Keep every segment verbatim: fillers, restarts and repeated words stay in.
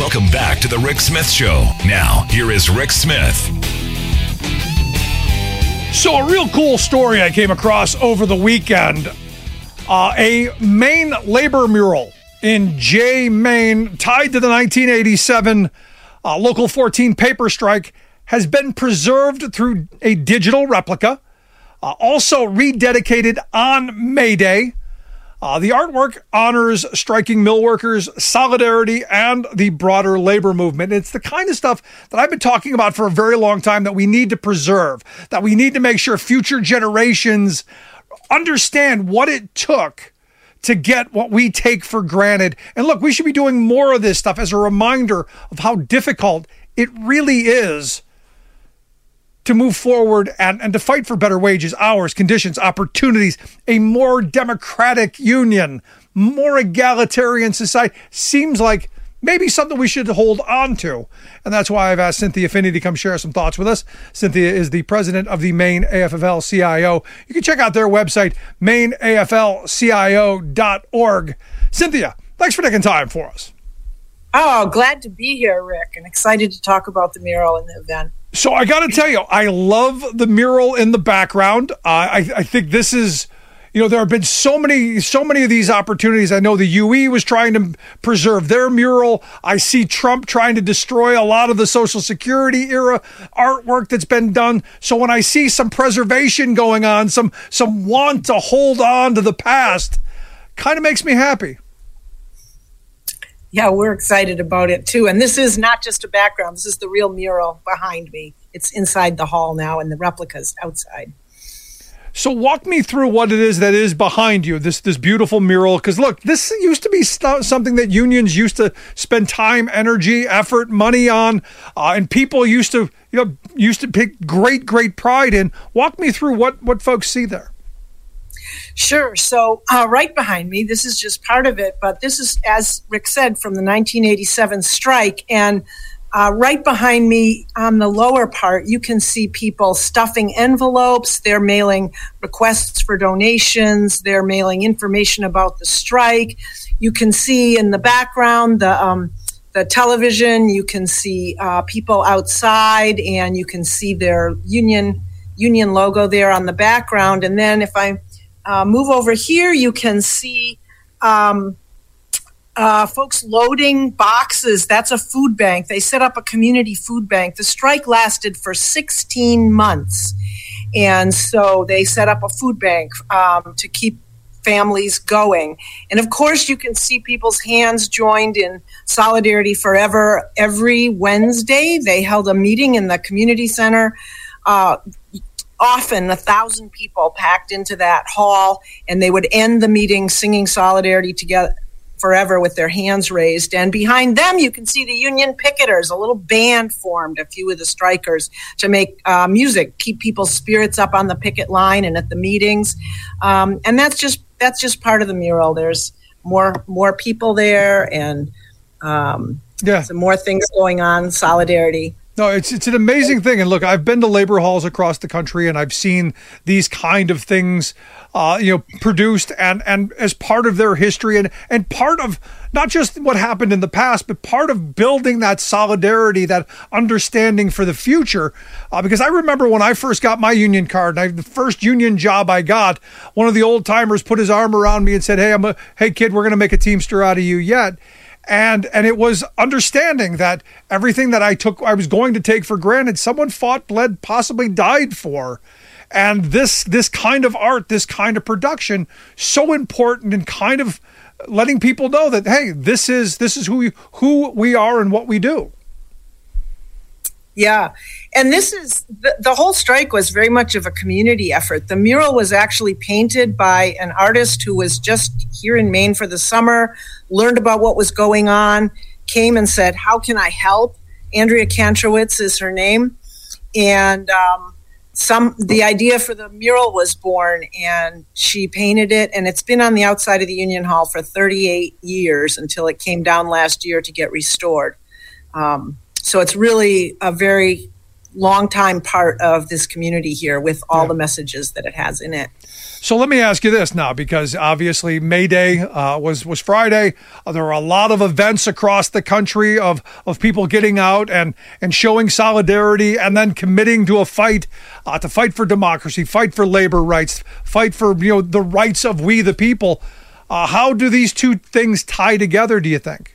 Welcome back to the Rick Smith Show. Now, here is Rick Smith. So a real cool story I came across over the weekend. Uh, a Maine labor mural in Jay, Maine, tied to the nineteen eighty-seven uh, Local fourteen paper strike, has been preserved through a digital replica, uh, also rededicated on May Day. Uh, the artwork honors striking mill workers, solidarity, and the broader labor movement. It's the kind of stuff that I've been talking about for a very long time that we need to preserve, that we need to make sure future generations understand what it took to get what we take for granted. And look, we should be doing more of this stuff as a reminder of how difficult it really is to move forward and, and to fight for better wages, hours, conditions, opportunities, a more democratic union, more egalitarian society. Seems like maybe something we should hold on to. And that's why I've asked Cynthia Finney to come share some thoughts with us. Cynthia is the president of the Maine A F L L C I O. You can check out their website, maine A F L C I O dot org. Cynthia, thanks for taking time for us. Oh, glad to be here, Rick, and excited to talk about the mural and the event. So I got to tell you, I love the mural in the background. Uh, I, I think this is, you know, there have been so many, so many of these opportunities. I know the U E was trying to preserve their mural. I see Trump trying to destroy a lot of the Social Security era artwork that's been done. So when I see some preservation going on, some some want to hold on to the past, kind of makes me happy. Yeah, we're excited about it too. And this is not just a background. This is the real mural behind me. It's inside the hall now and the replica's outside. So walk me through what it is that is behind you, this this beautiful mural. Because look, this used to be st- something that unions used to spend time, energy, effort, money on, uh, and people used to, you know, used to take great, great pride in. Walk me through what, what folks see there. Sure. So uh, right behind me, this is just part of it, but this is, as Rick said, from the nineteen eighty-seven strike. And uh, right behind me on the lower part, you can see people stuffing envelopes. They're mailing requests for donations. They're mailing information about the strike. You can see in the background the um, the television. You can see uh, people outside, and you can see their union union logo there on the background. And then if I Uh, move over here, you can see um, uh, folks loading boxes. That's a food bank. They set up a community food bank. The strike lasted for sixteen months. And so they set up a food bank um, to keep families going. And of course, you can see people's hands joined in Solidarity Forever every Wednesday. They held a meeting in the community center. Uh, Often a thousand people packed into that hall, and they would end the meeting singing Solidarity Together Forever with their hands raised. And behind them, you can see the union picketers. A little band formed, a few of the strikers, to make uh, music, keep people's spirits up on the picket line and at the meetings. Um, and that's just that's just part of the mural. There's more more people there, and um, yeah, some more things going on. Solidarity. No, it's it's an amazing thing. And look, I've been to labor halls across the country, and I've seen these kind of things, uh, you know, produced and, and as part of their history and, and part of not just what happened in the past, but part of building that solidarity, that understanding for the future. Uh, because I remember when I first got my union card, and I, the first union job I got, one of the old timers put his arm around me and said, "Hey, I'm a hey kid, we're going to make a Teamster out of you yet." And and it was understanding that everything that I took, I was going to take for granted, someone fought, bled, possibly died for. And this this kind of art, this kind of production, so important in kind of letting people know that, hey, this is this is who we, who we are and what we do. Yeah. And this is, the, the whole strike was very much of a community effort. The mural was actually painted by an artist who was just here in Maine for the summer, learned about what was going on, came and said, "How can I help?" Andrea Kantrowitz is her name. And um, some the idea for the mural was born, and she painted it. And it's been on the outside of the Union Hall for thirty-eight years until it came down last year to get restored. Um, so it's really a very longtime part of this community here with all Yeah. the messages that it has in it. So let me ask you this now, because obviously May Day uh, was was Friday. Uh, there were a lot of events across the country of of people getting out and and showing solidarity, and then committing to a fight, uh, to fight for democracy, fight for labor rights, fight for you know the rights of we the people. Uh, how do these two things tie together, do you think?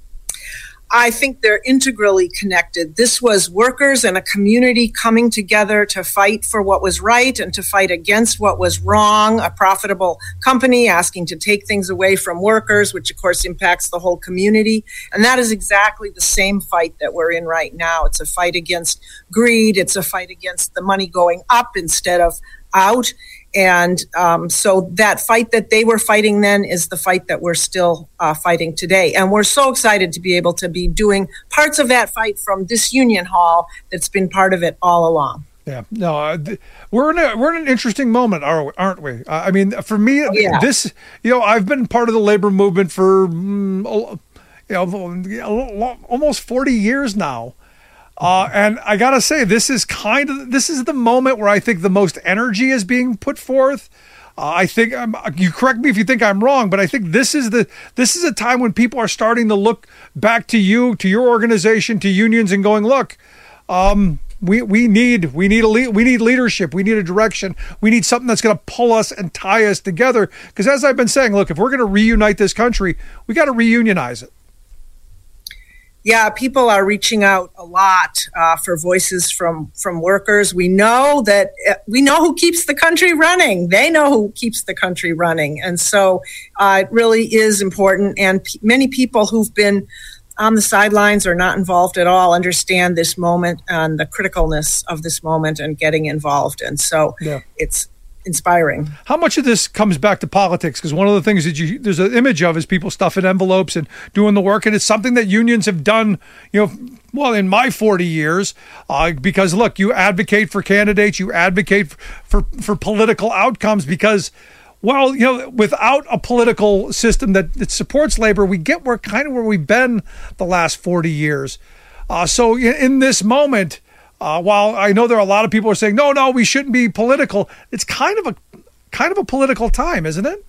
I think they're integrally connected. This was workers and a community coming together to fight for what was right and to fight against what was wrong. A profitable company asking to take things away from workers, which of course impacts the whole community. And that is exactly the same fight that we're in right now. It's a fight against greed. It's a fight against the money going up instead of out. And um, so that fight that they were fighting then is the fight that we're still uh, fighting today. And we're so excited to be able to be doing parts of that fight from this Union Hall that's been part of it all along. Yeah, no, uh, th- we're in a we're in an interesting moment, are- aren't we? Uh, I mean, for me, Oh, yeah. this, you know, I've been part of the labor movement for, mm, al- you know, almost forty years now. Uh, and I gotta say, this is kind of this is the moment where I think the most energy is being put forth. Uh, I think um, you correct me if you think I'm wrong, but I think this is the this is a time when people are starting to look back to you, to your organization, to unions, and going, look, um, we we need we need a le- we need leadership, we need a direction, we need something that's going to pull us and tie us together. Because as I've been saying, look, if we're going to reunite this country, we got to reunionize it. Yeah, people are reaching out a lot uh, for voices from, from workers. We know that uh, we know who keeps the country running. They know who keeps the country running. And so uh, it really is important. And p- many people who've been on the sidelines or not involved at all understand this moment and the criticalness of this moment and getting involved. And so Yeah. it's inspiring. How much of this comes back to politics? Because one of the things that you there's an image of is people stuffing envelopes and doing the work, and it's something that unions have done, you know, well, in my forty years. Uh, because look, you advocate for candidates, you advocate for, for for political outcomes. Because, well, you know, without a political system that, that supports labor, we get where kind of where we've been the last forty years. Uh, so in, in this moment. Uh, while I know there are a lot of people who are saying, no, no, we shouldn't be political. It's kind of a kind of a political time, isn't it?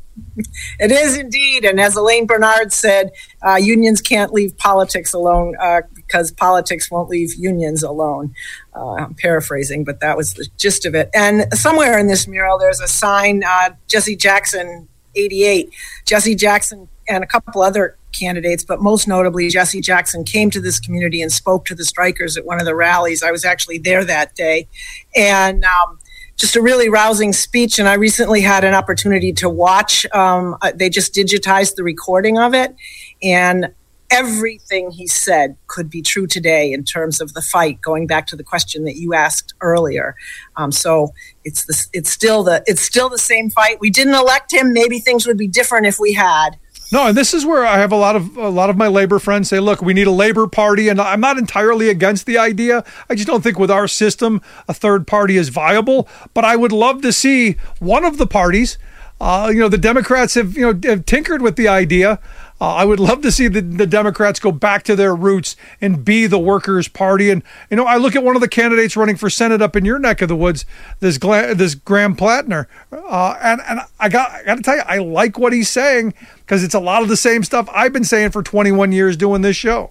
It is indeed. And as Elaine Bernard said, uh, unions can't leave politics alone uh, because politics won't leave unions alone. Uh, I'm paraphrasing, but that was the gist of it. And somewhere in this mural, there's a sign, uh, Jesse Jackson, eighty-eight. Jesse Jackson and a couple other candidates, but most notably Jesse Jackson came to this community and spoke to the strikers at one of the rallies. I was actually there that day, and um, just a really rousing speech. And I recently had an opportunity to watch. Um, they just digitized the recording of it, and everything he said could be true today in terms of the fight. Going back to the question that you asked earlier, um, so it's the, it's still the it's still the same fight. We didn't elect him. Maybe things would be different if we had. No, and this is where I have a lot of a lot of my labor friends say, look, we need a labor party, and I'm not entirely against the idea. I just don't think with our system a third party is viable. But I would love to see one of the parties. Uh, you know, the Democrats have you know have tinkered with the idea. Uh, I would love to see the, the Democrats go back to their roots and be the workers' party. And, you know, I look at one of the candidates running for Senate up in your neck of the woods, this Gla- this Graham Plattner. Uh, and and I got, I got to tell you, I like what he's saying because it's a lot of the same stuff I've been saying for twenty-one years doing this show.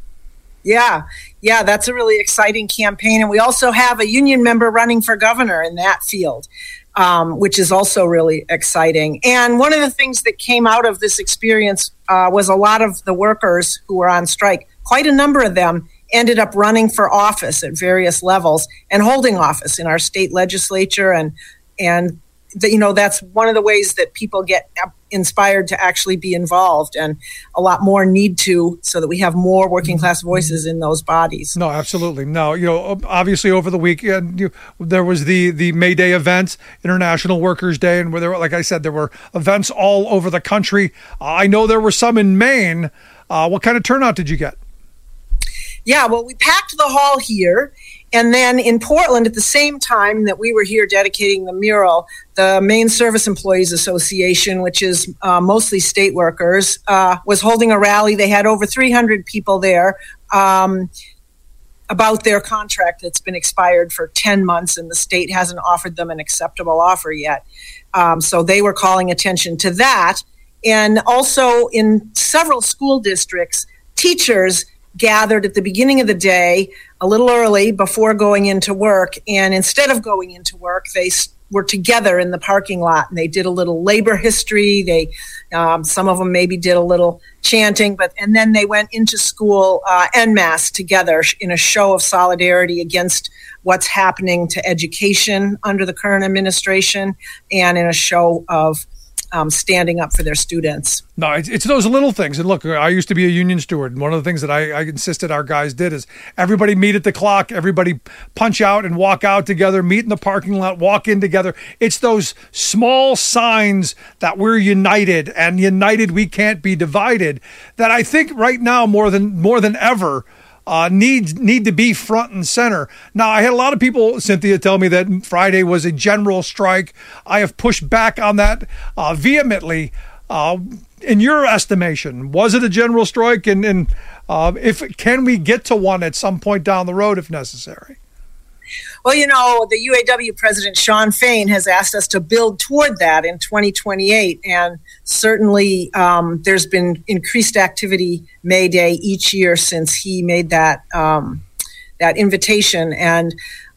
Yeah, yeah, that's a really exciting campaign. And we also have a union member running for governor in that field. Um, which is also really exciting. And one of the things that came out of this experience uh, was a lot of the workers who were on strike, quite a number of them ended up running for office at various levels and holding office in our state legislature. And, and the, you know, that's one of the ways that people get inspired to actually be involved, and a lot more need to, so that we have more working class voices in those bodies. No, absolutely. No, you know, obviously over the weekend, you, there was the, the May Day events, International Workers' Day, and where there were, like I said, there were events all over the country. Uh, I know there were some in Maine. Uh, what kind of turnout did you get? Yeah, well, we packed the hall here. And then in Portland, at the same time that we were here dedicating the mural, the Maine Service Employees Association, which is uh, mostly state workers, uh, was holding a rally. They had over three hundred people there. Um, about their contract that's been expired for ten months and the state hasn't offered them an acceptable offer yet. Um, so they were calling attention to that. And also in several school districts, teachers gathered at the beginning of the day a little early before going into work. And instead of going into work, they were together in the parking lot and they did a little labor history. They, um, some of them maybe did a little chanting, but and then they went into school uh, en masse together in a show of solidarity against what's happening to education under the current administration and in a show of Um, standing up for their students. No, it's, it's those little things. And look, I used to be a union steward. And one of the things that I, I insisted our guys did is everybody meet at the clock, everybody punch out and walk out together, meet in the parking lot, walk in together. It's those small signs that we're united, and united we can't be divided, that I think right now more than more than ever Uh, need need to be front and center. Now, I had a lot of people, Cynthia, tell me that Friday was a general strike. I have pushed back on that uh, vehemently. Uh, in your estimation, was it a general strike? And, and uh, if can we get to one at some point down the road if necessary? Well, you know, the U A W president, Shawn Fain, has asked us to build toward that in twenty twenty-eight. And certainly um, there's been increased activity May Day each year since he made that um, that invitation. And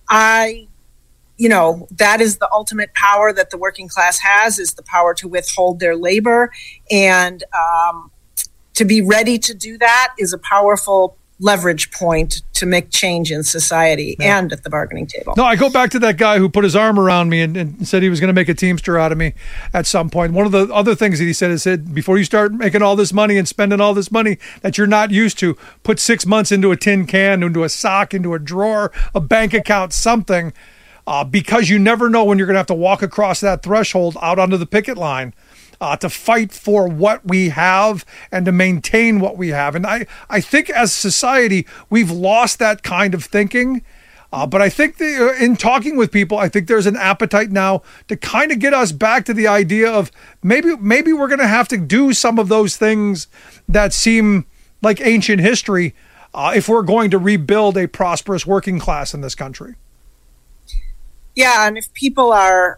I, you know, that is the ultimate power that the working class has, is the power to withhold their labor. And um, to be ready to do that is a powerful leverage point to make change in society yeah. and at the bargaining table. No, I go back to that guy who put his arm around me and, and said he was going to make a Teamster out of me at some point. One of the other things that he said is, said, before you start making all this money and spending all this money that you're not used to, put six months into a tin can, into a sock, into a drawer, a bank account, something, uh, because you never know when you're going to have to walk across that threshold out onto the picket line. Uh, to fight for what we have and to maintain what we have. And I, I think as society, we've lost that kind of thinking. Uh, but I think the, in talking with people, I think there's an appetite now to kind of get us back to the idea of maybe maybe we're going to have to do some of those things that seem like ancient history uh, if we're going to rebuild a prosperous working class in this country. Yeah, and if people are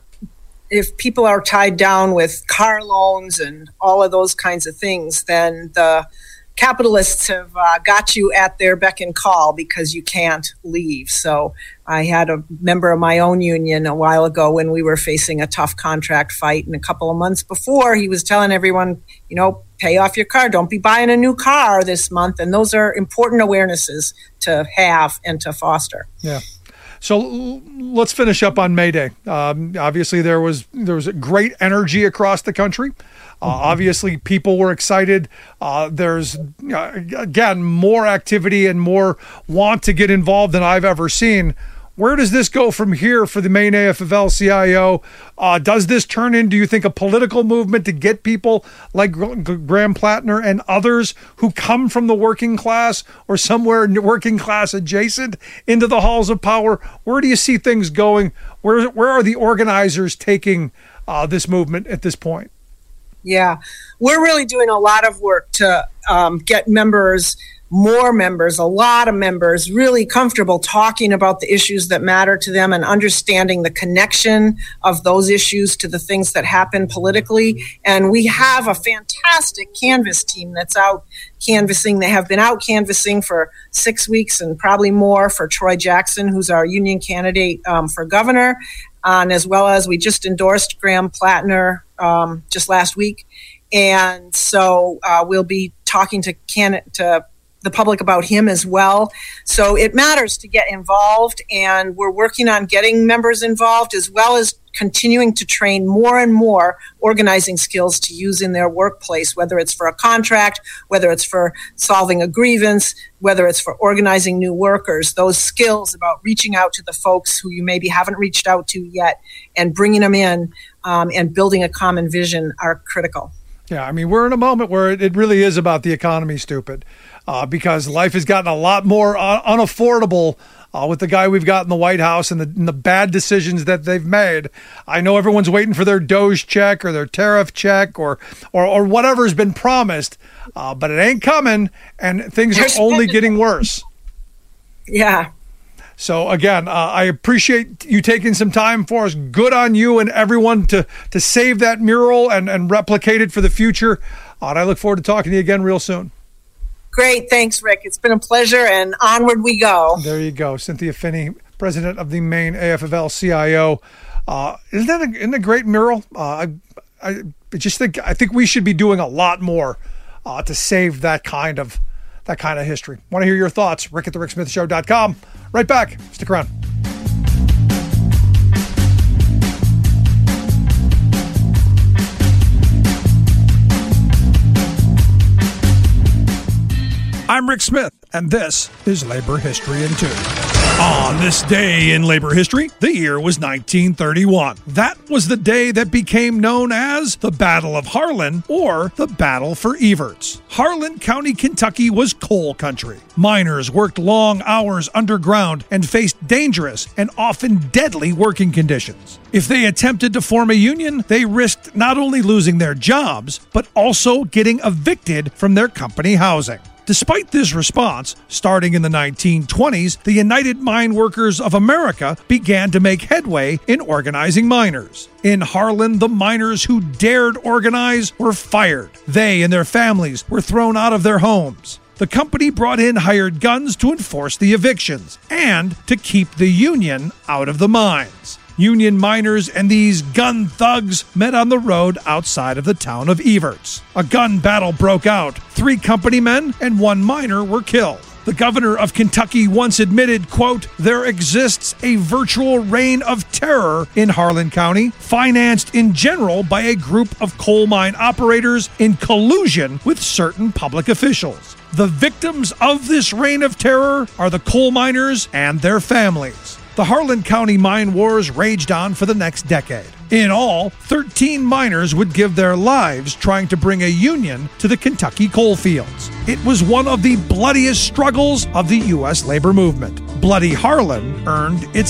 if people are tied down with car loans and all of those kinds of things, then the capitalists have uh, got you at their beck and call because you can't leave. So I had a member of my own union a while ago when we were facing a tough contract fight. And a couple of months before, he was telling everyone, you know, pay off your car. Don't be buying a new car this month. And those are important awarenesses to have and to foster. Yeah. So let's finish up on May Day. Um, obviously, there was there was a great energy across the country. Uh, mm-hmm. Obviously, people were excited. Uh, there's, uh, again, more activity and more want to get involved than I've ever seen. Where does this go from here for the Maine A F L C I O? Uh, does this turn into, do you think, a political movement to get people like Graham Plattner and others who come from the working class or somewhere working class adjacent into the halls of power? Where do you see things going? Where where are the organizers taking uh, this movement at this point? Yeah, we're really doing a lot of work to um, get members more members, a lot of members, really comfortable talking about the issues that matter to them and understanding the connection of those issues to the things that happen politically. And we have a fantastic canvas team that's out canvassing. They have been out canvassing for six weeks and probably more for Troy Jackson, who's our union candidate um, for governor. And as well as we just endorsed Graham Plattner um, just last week. And so uh, we'll be talking to can- to the public about him as well. So it matters to get involved, and we're working on getting members involved as well as continuing to train more and more organizing skills to use in their workplace, whether it's for a contract, whether it's for solving a grievance, whether it's for organizing new workers. Those skills about reaching out to the folks who you maybe haven't reached out to yet and bringing them in um, and building a common vision are critical. Yeah, I mean, we're in a moment where it, it really is about the economy, stupid, uh, because life has gotten a lot more un- unaffordable uh, with the guy we've got in the White House and the, and the bad decisions that they've made. I know everyone's waiting for their Doge check or their tariff check or or, or whatever's been promised, uh, but it ain't coming, and things are only getting worse. Yeah. So again, uh, I appreciate you taking some time for us. Good on you and everyone to to save that mural and, and replicate it for the future. Uh, and I look forward to talking to you again real soon. Great. Thanks, Rick. It's been a pleasure, and onward we go. There you go. Cynthia Finney, president of the Maine A F F L C I O. Uh, isn't that a, isn't that a great mural? Uh, I, I just think I think we should be doing a lot more uh, to save that kind of that kind of history. Want to hear your thoughts? Rick at the Rick Smith Show dot com. Right back. Stick around. I'm Rick Smith, and this is Labor History in Two. On this day in labor history, the year was nineteen thirty-one. That was the day that became known as the Battle of Harlan, or the Battle for Evarts. Harlan County, Kentucky was coal country. Miners worked long hours underground and faced dangerous and often deadly working conditions. If they attempted to form a union, they risked not only losing their jobs, but also getting evicted from their company housing. Despite this response, starting in the nineteen twenties, the United Mine Workers of America began to make headway in organizing miners. In Harlan, the miners who dared organize were fired. They and their families were thrown out of their homes. The company brought in hired guns to enforce the evictions and to keep the union out of the mines. Union miners and these gun thugs met on the road outside of the town of Evarts. A gun battle broke out. Three company men and one miner were killed. The governor of Kentucky once admitted, quote, "There exists a virtual reign of terror in Harlan County, financed in general by a group of coal mine operators in collusion with certain public officials. The victims of this reign of terror are the coal miners and their families." The Harlan County mine wars raged on for the next decade. In all, thirteen miners would give their lives trying to bring a union to the Kentucky coal fields. It was one of the bloodiest struggles of the U S labor movement. Bloody Harlan earned its